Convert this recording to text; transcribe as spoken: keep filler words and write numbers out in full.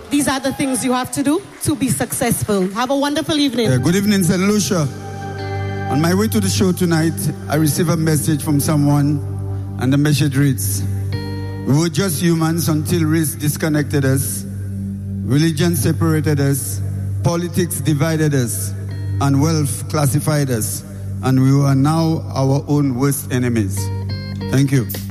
these are the things you have to do to be successful. Have a wonderful evening. Uh, good evening, Saint Lucia. On my way to the show tonight, I received a message from someone, and the message reads, "We were just humans until race disconnected us, religion separated us, politics divided us, and wealth classified us, and we are now our own worst enemies." Thank you.